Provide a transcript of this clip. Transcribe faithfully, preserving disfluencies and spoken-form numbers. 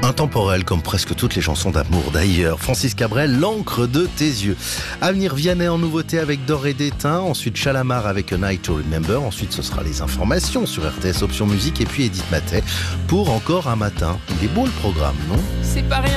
Intemporel comme presque toutes les chansons d'amour d'ailleurs. Francis Cabrel, l'encre de tes yeux. Avenir Vianney en nouveauté avec Doré d'Étain. Ensuite Chalamar avec A Night to Remember. Ensuite ce sera les informations sur R T S Option Musique. Et puis Edith Matet pour Encore un matin. Il est beau le programme, non ? C'est pas rien.